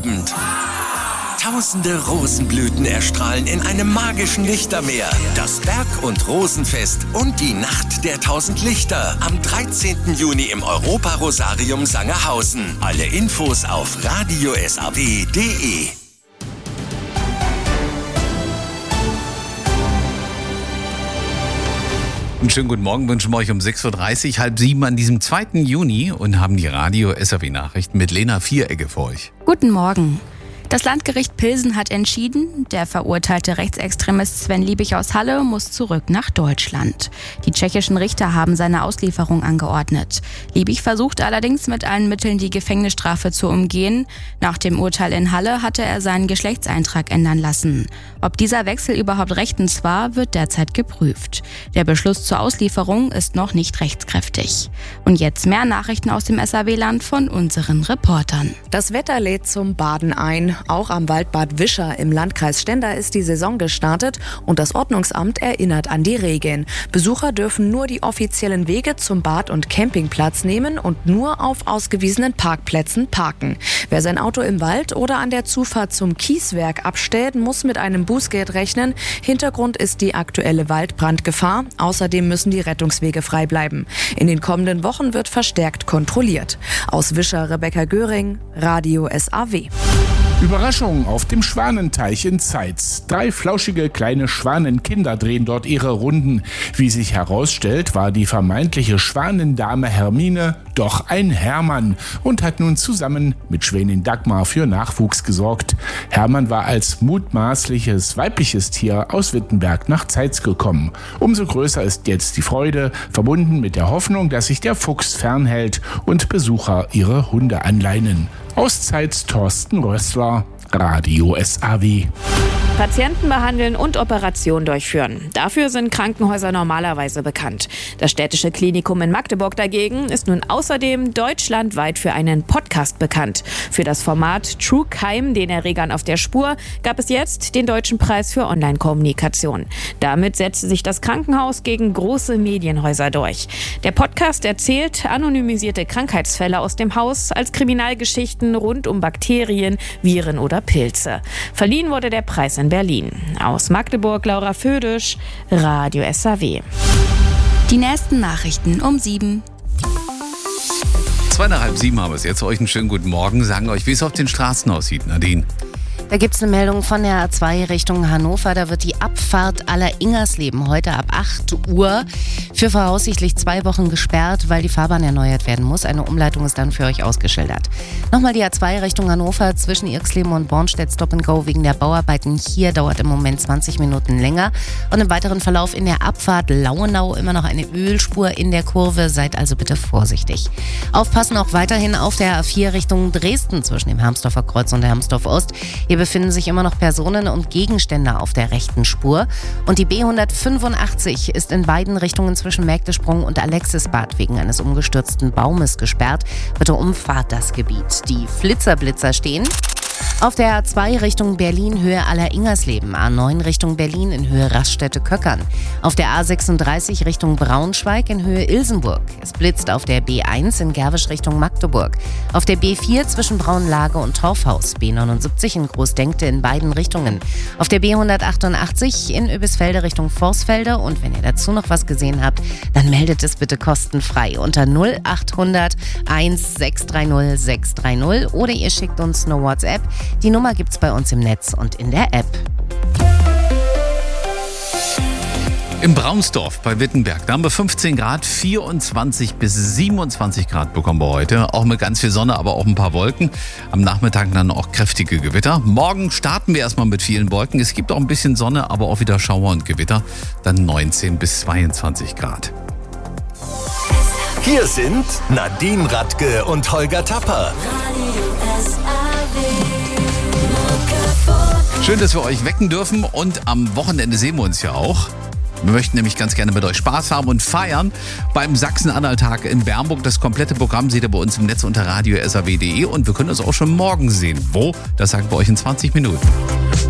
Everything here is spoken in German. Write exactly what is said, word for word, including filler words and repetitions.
Abend. Tausende Rosenblüten erstrahlen in einem magischen Lichtermeer. Das Berg- und Rosenfest und die Nacht der tausend Lichter am dreizehnten Juni im Europa-Rosarium Sangerhausen. Alle Infos auf radio s a w punkt d e. Einen schönen guten Morgen wünschen wir euch um sechs Uhr dreißig, halb sieben an diesem zweiten Juni und haben die Radio S A W-Nachrichten mit Lena Vieregge für euch. Guten Morgen. Das Landgericht Pilsen hat entschieden, der verurteilte Rechtsextremist Sven Liebig aus Halle muss zurück nach Deutschland. Die tschechischen Richter haben seine Auslieferung angeordnet. Liebig versucht allerdings mit allen Mitteln die Gefängnisstrafe zu umgehen. Nach dem Urteil in Halle hatte er seinen Geschlechtseintrag ändern lassen. Ob dieser Wechsel überhaupt rechtens war, wird derzeit geprüft. Der Beschluss zur Auslieferung ist noch nicht rechtskräftig. Und jetzt mehr Nachrichten aus dem S A W-Land von unseren Reportern. Das Wetter lädt zum Baden ein. Auch am Waldbad Wischer im Landkreis Stendal ist die Saison gestartet und das Ordnungsamt erinnert an die Regeln. Besucher dürfen nur die offiziellen Wege zum Bad- und Campingplatz nehmen und nur auf ausgewiesenen Parkplätzen parken. Wer sein Auto im Wald oder an der Zufahrt zum Kieswerk abstellt, muss mit einem Bußgeld rechnen. Hintergrund ist die aktuelle Waldbrandgefahr. Außerdem müssen die Rettungswege frei bleiben. In den kommenden Wochen wird verstärkt kontrolliert. Aus Wischer Rebecca Göring, Radio S A W. Überraschung auf dem Schwanenteich in Zeitz. Drei flauschige kleine Schwanenkinder drehen dort ihre Runden. Wie sich herausstellt, war die vermeintliche Schwanendame Hermine doch ein Hermann und hat nun zusammen mit Schwänin Dagmar für Nachwuchs gesorgt. Hermann war als mutmaßliches weibliches Tier aus Wittenberg nach Zeitz gekommen. Umso größer ist jetzt die Freude, verbunden mit der Hoffnung, dass sich der Fuchs fernhält und Besucher ihre Hunde anleinen. Aus Zeitz Thorsten Rössler, Radio S A W. Patienten behandeln und Operationen durchführen. Dafür sind Krankenhäuser normalerweise bekannt. Das städtische Klinikum in Magdeburg dagegen ist nun außerdem deutschlandweit für einen Podcast bekannt. Für das Format True Crime, den Erregern auf der Spur, gab es jetzt den Deutschen Preis für Online-Kommunikation. Damit setzte sich das Krankenhaus gegen große Medienhäuser durch. Der Podcast erzählt anonymisierte Krankheitsfälle aus dem Haus als Kriminalgeschichten rund um Bakterien, Viren oder Pilze. Verliehen wurde der Preis in Berlin. Aus Magdeburg, Laura Födisch, Radio S A W. Die nächsten Nachrichten um sieben. Zwei nach halb sieben haben wir es jetzt. Euch einen schönen guten Morgen. Sagen euch, wie es auf den Straßen aussieht. Nadine. Da gibt es eine Meldung von der A zwei Richtung Hannover. Da wird die Abfahrt Aller-Ingersleben heute ab acht Uhr für voraussichtlich zwei Wochen gesperrt, weil die Fahrbahn erneuert werden muss. Eine Umleitung ist dann für euch ausgeschildert. Nochmal die A zwei Richtung Hannover zwischen Irxleben und Bornstedt Stop and Go wegen der Bauarbeiten. Hier dauert im Moment zwanzig Minuten länger. Und im weiteren Verlauf in der Abfahrt Lauenau immer noch eine Ölspur in der Kurve. Seid also bitte vorsichtig. Aufpassen auch weiterhin auf der A vier Richtung Dresden zwischen dem Hermsdorfer Kreuz und der Hermsdorf Ost. Hier befinden sich immer noch Personen und Gegenstände auf der rechten Spur. Und die B hundertfünfundachtzig ist in beiden Richtungen zwischen Mägdesprung und Alexisbad wegen eines umgestürzten Baumes gesperrt. Bitte umfahrt das Gebiet. Die Flitzerblitzer stehen. Auf der A zwei Richtung Berlin Höhe Aller-Ingersleben, A neun Richtung Berlin in Höhe Raststätte-Köckern. Auf der A sechsunddreißig Richtung Braunschweig in Höhe Ilsenburg. Es blitzt auf der B eins in Gerwisch Richtung Magdeburg. Auf der B vier zwischen Braunlage und Torfhaus. B neunundsiebzig in Großdenkte in beiden Richtungen. Auf der B hundertachtundachtzig in Übisfelde Richtung Vorsfelde. Und wenn ihr dazu noch was gesehen habt, dann meldet es bitte kostenfrei unter null achthundert sechshundertsechzig dreißig sechshundertdreißig oder ihr schickt uns eine WhatsApp. Die Nummer gibt's bei uns im Netz und in der App. Im Braunsdorf bei Wittenberg, da haben wir fünfzehn Grad, vierundzwanzig bis siebenundzwanzig Grad bekommen wir heute. Auch mit ganz viel Sonne, aber auch ein paar Wolken. Am Nachmittag dann auch kräftige Gewitter. Morgen starten wir erstmal mit vielen Wolken. Es gibt auch ein bisschen Sonne, aber auch wieder Schauer und Gewitter. Dann neunzehn bis zweiundzwanzig Grad. Hier sind Nadine Radke und Holger Tapper. Schön, dass wir euch wecken dürfen und am Wochenende sehen wir uns ja auch. Wir möchten nämlich ganz gerne mit euch Spaß haben und feiern beim Sachsen-Anhalt-Tag in Bernburg. Das komplette Programm seht ihr bei uns im Netz unter radio s a w punkt d e und wir können uns auch schon morgen sehen. Wo? Das sagen wir euch in zwanzig Minuten.